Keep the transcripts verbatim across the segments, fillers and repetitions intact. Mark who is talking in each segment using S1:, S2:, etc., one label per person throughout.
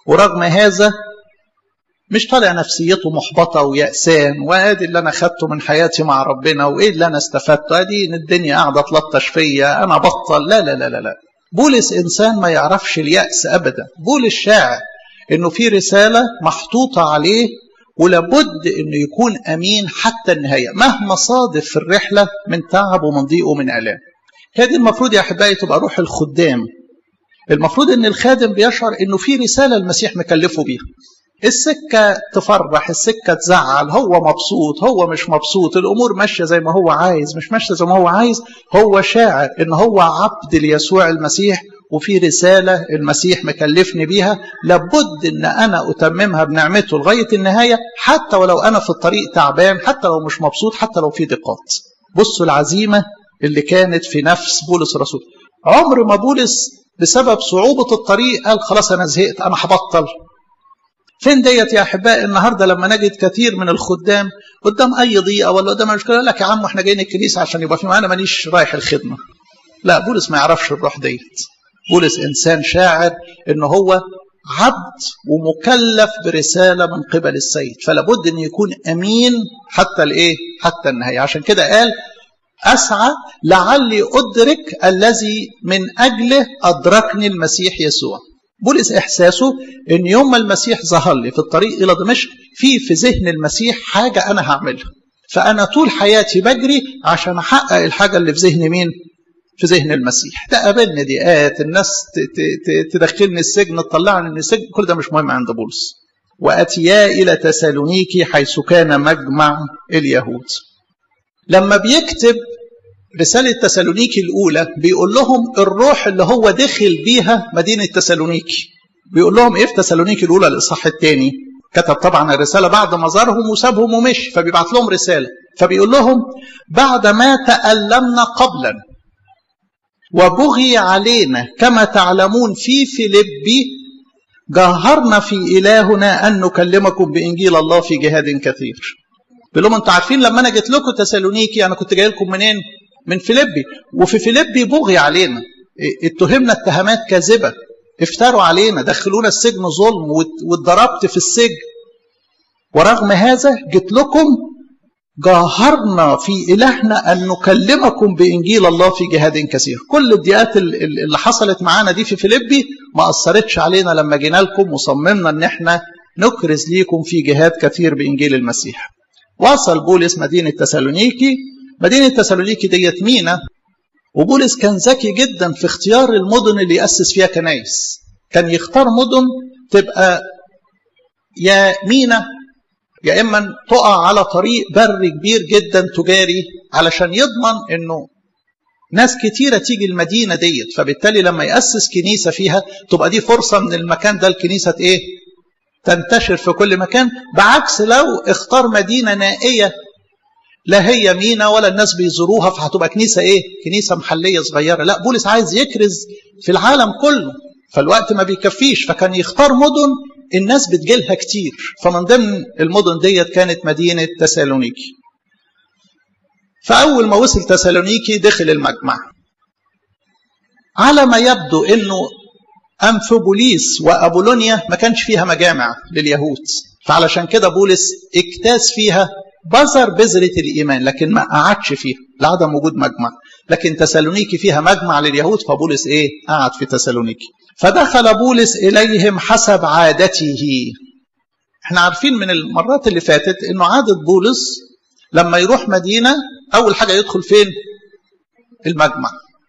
S1: ورغم هذا مش طالع نفسيته محبطة ويأسان، وادي اللي أنا خدته من حياتي مع ربنا وإيه اللي أنا استفدته، ادي الدنيا قاعدة تلطش فيا أنا بطل. لا لا لا لا لا. بولس إنسان ما يعرفش اليأس أبدا. بولس شاعر إنه في رسالة محطوطة عليه ولابد إنه يكون أمين حتى النهاية مهما صادف في الرحلة من تعب ومن ضيق ومن آلام. هذه المفروض يا أحبائي تبقى روح الخدام. المفروض إن الخادم بيشعر إنه في رسالة المسيح مكلفه بيها. السكة تفرح، السكة تزعل، هو مبسوط، هو مش مبسوط، الأمور ماشية زي ما هو عايز، مش ماشية زي ما هو عايز، هو شاعر إن هو عبد ليسوع المسيح وفي رسالة المسيح مكلفني بيها، لابد إن أنا أتممها بنعمته لغاية النهاية، حتى ولو أنا في الطريق تعبان، حتى لو مش مبسوط، حتى لو في ضيقات. بصوا العزيمة اللي كانت في نفس بولس الرسول. عمر ما بولس بسبب صعوبة الطريق قال خلاص أنا زهقت أنا هبطل. فين ديت يا أحبائي النهاردة لما نجد كثير من الخدام قدام أي ضيقة ولا قدام مشكلة لك يا عم احنا جايين الكنيسة عشان يبقى في معانا، مانيش رايح الخدمة. لا، بولس ما يعرفش الروح ديت. بولس إنسان شاعر إنه هو عبد ومكلف برسالة من قبل السيد، فلا بد إن يكون أمين حتى الإيه؟ حتى النهاية. عشان كده قال أسعى لعلي أدرك الذي من أجله أدركني المسيح يسوع. بولس إحساسه إن يوم ما المسيح ظهر لي في الطريق إلى دمشق في في ذهن المسيح حاجة أنا هعملها، فأنا طول حياتي بجري عشان أحقق الحاجة اللي في ذهن مين؟ في ذهن المسيح. تقابلني ضيقات، الناس تدخلني السجن، تطلعني من السجن، كل ده مش مهم عند بولس. وأتيا إلى تسالونيكي حيث كان مجمع اليهود. لما بيكتب رسالة تسالونيكي الأولى بيقول لهم الروح اللي هو دخل بيها مدينة تسالونيكي. بيقول لهم إيه في تسالونيكي الأولى الإصحاح الثاني؟ كتب طبعا الرسالة بعد ما زارهم وسابهم ومشي، فبيبعت لهم رسالة، فبيقول لهم بعد ما تألمنا قبلا وبغي علينا كما تعلمون في فيلبي جاهرنا في إلهنا أن نكلمكم بإنجيل الله في جهاد كثير. بيقول لهم انتوا عارفين لما أنا جيت لكم تسالونيكي أنا كنت جاي لكم منين؟ من فيلبي، وفي فيلبي بغي علينا، اتهمنا اتهامات كاذبة، افتروا علينا، دخلونا السجن ظلم واتضربت في السجن، ورغم هذا جيت لكم جاهرنا في إلهنا أن نكلمكم بإنجيل الله في جهاد كثير. كل الضيقات اللي حصلت معانا دي في فيلبي ما أثرتش علينا لما جينا لكم وصممنا أن احنا نكرز ليكم في جهاد كثير بإنجيل المسيح. وصل بولس مدينة تسالونيكي. مدينة تسالونيكي ديت مينا، وبولس كان ذكي جدا في اختيار المدن اللي يأسس فيها كنايس. كان يختار مدن تبقى يا مينا يا إما تقع على طريق بر كبير جدا تجاري، علشان يضمن انه ناس كتيرة تيجي المدينة ديت، فبالتالي لما يأسس كنيسة فيها تبقى دي فرصة من المكان ده الكنيسة ايه؟ تنتشر في كل مكان. بعكس لو اختار مدينة نائية لا هي مينا ولا الناس بيزوروها، فهتبقى كنيسة ايه؟ كنيسة محلية صغيرة. لا، بولس عايز يكرز في العالم كله، فالوقت ما بيكفيش، فكان يختار مدن الناس بتجيلها كتير. فمن ضمن المدن ديت كانت مدينة تسالونيكي. فأول ما وصل تسالونيكي دخل المجمع. على ما يبدو انه أنفبوليس وأبولونيا ما كانش فيها مجامع لليهود، فعلشان كده بولس اجتاز فيها بذر بذرة الإيمان، لكن ما قعدش فيها لعدم وجود مجمع. لكن تسالونيكي فيها مجمع لليهود، فبولس ايه؟ قعد في تسالونيكي. فدخل بولس إليهم حسب عادته. احنا عارفين من المرات اللي فاتت انه عادة بولس لما يروح مدينة اول حاجة يدخل فين؟ المجمع.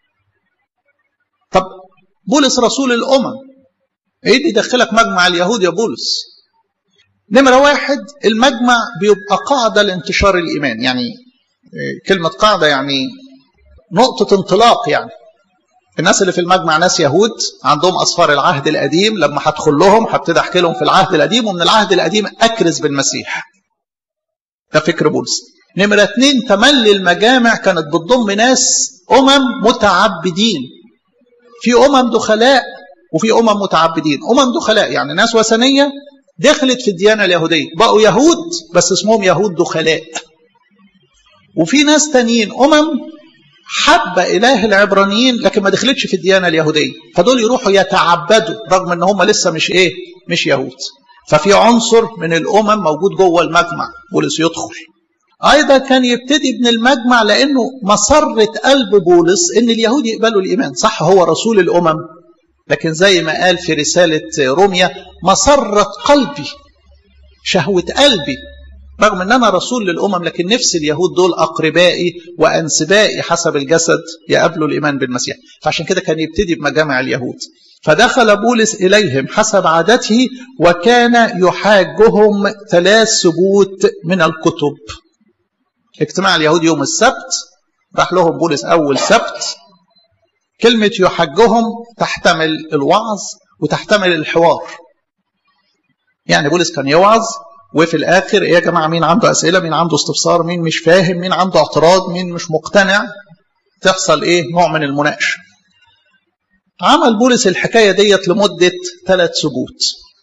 S1: طب بولس رسول الامم، ايه اللي يدخلك مجمع اليهود يا بولس؟ نمرة واحد، المجمع بيبقى قاعدة لانتشار الايمان. يعني كلمة قاعدة يعني نقطة انطلاق. يعني الناس اللي في المجمع ناس يهود عندهم أسفار العهد القديم، لما هدخل لهم هبتدي أحكي لهم في العهد القديم، ومن العهد القديم أكرز بالمسيح. ده فكر بولس. نمرة اتنين، تملي المجامع كانت بتضم ناس أمم متعبدين. في أمم دخلاء وفي أمم متعبدين. أمم دخلاء يعني ناس وثنية دخلت في الديانة اليهودية، بقوا يهود بس اسمهم يهود دخلاء. وفي ناس تانيين أمم حب إله العبرانيين لكن ما دخلتش في الديانة اليهودية، فدول يروحوا يتعبدوا رغم ان هم لسه مش ايه مش يهود. ففي عنصر من الأمم موجود جوه المجمع، بولس يدخل. أيضا كان يبتدي من المجمع لأنه مسرة قلب بولس إن اليهود يقبلوا الإيمان. صح هو رسول الأمم، لكن زي ما قال في رسالة روميا مسرة قلبي، شهوة قلبي، رغم أن أنا رسول للأمم لكن نفس اليهود دول أقربائي وأنسبائي حسب الجسد يقبلوا الإيمان بالمسيح. فعشان كده كان يبتدي بمجامع اليهود. فدخل بولس إليهم حسب عادته وكان يحاجهم ثلاث سبوت من الكتب. اجتماع اليهود يوم السبت، راح لهم بولس أول سبت. كلمة يحاجهم تحتمل الوعظ وتحتمل الحوار. يعني بولس كان يوعظ وفي الآخر إيه يا جماعة، مين عنده أسئلة، مين عنده استفسار، مين مش فاهم، مين عنده اعتراض، مين مش مقتنع، تحصل إيه نوع من المناقشة. عمل بولس الحكاية ديت لمدة ثلاث سبوت.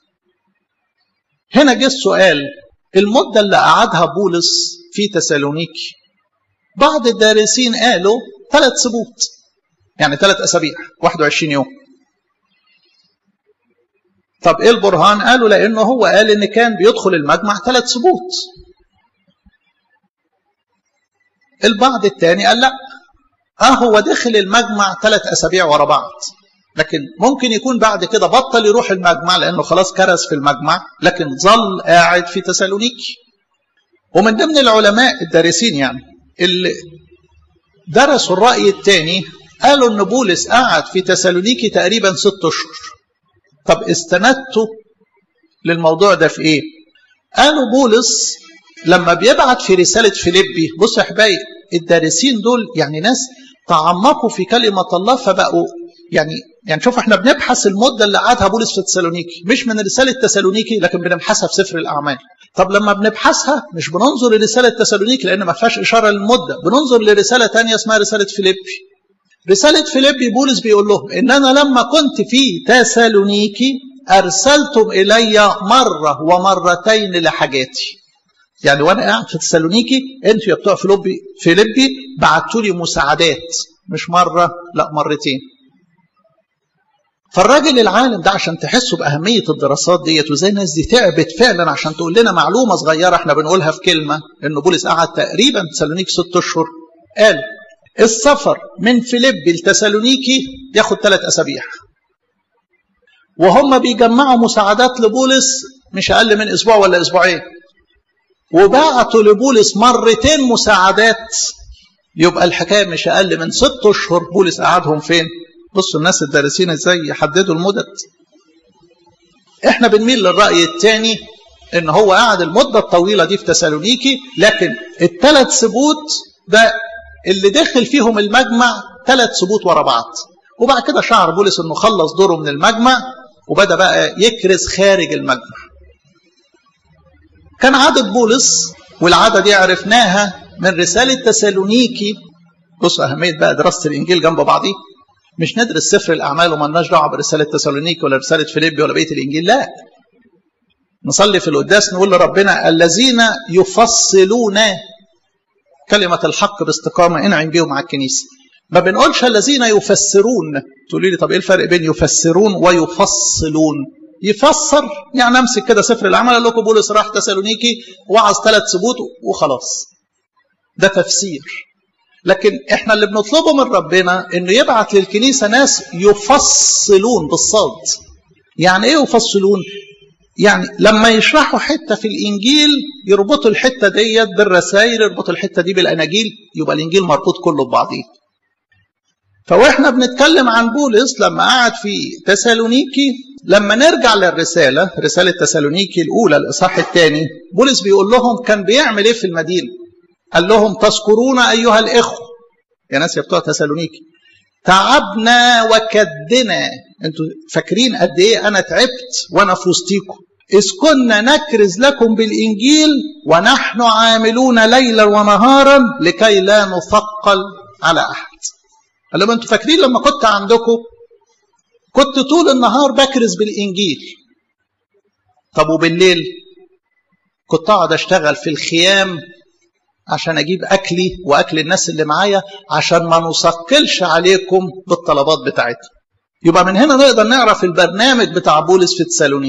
S1: هنا جه السؤال، المدة اللي قعدها بولس في تسالونيكي، بعض الدارسين قالوا ثلاث سبوت، يعني ثلاث أسابيع، واحد وعشرين يوم. طب إيه البرهان؟ قالوا لأنه هو قال إن كان بيدخل المجمع ثلاث سبوت. البعض الثاني قال لا، اه هو دخل المجمع ثلاث أسابيع ورا بعض، لكن ممكن يكون بعد كده بطل يروح المجمع لأنه خلاص كرس في المجمع، لكن ظل قاعد في تسالونيكي. ومن ضمن العلماء الدارسين يعني اللي درسوا الرأي الثاني قالوا إن بولس قعد في تسالونيكي تقريبا ست أشهر. طب استندتوا للموضوع ده في إيه؟ قالوا بولس لما بيبعت في رسالة فيليبي، بص يا حبايبي الدارسين دول يعني ناس تعمقوا في كلمة الله، فبقوا يعني يعني شوف احنا بنبحث المدة اللي قعدها بولس في تسالونيكي مش من رسالة تسالونيكي، لكن بنبحثها في سفر الأعمال. طب لما بنبحثها مش بننظر لرسالة تسالونيكي لأن ما فيهاش إشارة للمدة، بننظر لرسالة تانية اسمها رسالة فيليبي. رسالة فيليبي بولس بيقول لهم إن أنا لما كنت في تسالونيكي أرسلتم إلي مرة ومرتين لحاجاتي. يعني وأنا قاعد في تسالونيكي أنتوا يا بتوع فيليبي فيليبي بعتوا لي مساعدات، مش مرة لا مرتين. فالراجل العالم ده عشان تحسوا بأهمية الدراسات ديت وزي الناس دي تعبت فعلا عشان تقول لنا معلومة صغيرة احنا بنقولها في كلمة، إنه بولس قعد تقريبا تسالونيكي ست أشهر. قال السفر من فيليبي لتسالونيكي ياخد ثلاث أسابيع، وهم بيجمعوا مساعدات لبولس مش أقل من أسبوع ولا أسبوعين، وبعتوا لبولس مرتين مساعدات، يبقى الحكاية مش أقل من ست أشهر بولس قعدهم فين؟ بصوا الناس الدارسين ازاي يحددوا المدد. احنا بنميل للرأي الثاني ان هو قعد المدة الطويلة دي في تسالونيكي، لكن الثلاث سبوت ده اللي دخل فيهم المجمع ثلاث سبوت ورا بعض، وبعد كده شعر بولس انه خلص دوره من المجمع وبدأ بقى يكرز خارج المجمع. كان عادة بولس، والعادة دي عرفناها من رسالة تسالونيكي. بصوا أهمية بقى دراسة الإنجيل جنب بعضيه، مش ندرس سفر الأعمال ومالناش دعوة برسالة تسالونيكي ولا رسالة فيليبي ولا بقية الإنجيل، لا. نصلي في القداس نقول لربنا الذين يفصلون كلمة الحق باستقامة انعم بيهم مع الكنيسة. ما بنقولش الذين يفسرون. تقولي لي طب ايه الفرق بين يفسرون ويفصلون؟ يفسر يعني امسك كده سفر الأعمال اقول لكم بولس راح تسالونيكي وعظ ثلاث سبوت وخلاص، ده تفسير. لكن احنا اللي بنطلبه من ربنا انه يبعت للكنيسة ناس يفصلون بالصاد. يعني ايه يفصلون؟ يعني لما يشرحوا حتة في الإنجيل يربطوا الحتة ديت بالرسائل، يربطوا الحتة دي بالأناجيل، يبقى الإنجيل مربوط كله ببعضيه. فوإحنا بنتكلم عن بولس لما قعد في تسالونيكي، لما نرجع للرسالة رسالة تسالونيكي الأولى الإصحاح الثاني، بولس بيقول لهم كان بيعمل إيه في المدينة. قال لهم تذكرون أيها الإخوة يا ناس يا بتوع تسالونيكي تعبنا وكدنا. انتوا فاكرين قد ايه انا تعبت وانا في وسطيكم، اذ كنا نكرز لكم بالانجيل ونحن عاملون ليلا ونهارا لكي لا نثقل على احد. قال لهم انتوا فاكرين لما كنت عندكم كنت طول النهار بكرز بالانجيل، طب وبالليل كنت اقعد اشتغل في الخيام عشان أجيب أكلي وأكل الناس اللي معايا، عشان ما نثقلش عليكم بالطلبات بتاعتنا. يبقى من هنا نقدر نعرف البرنامج بتاع بولس في تسالونيكي.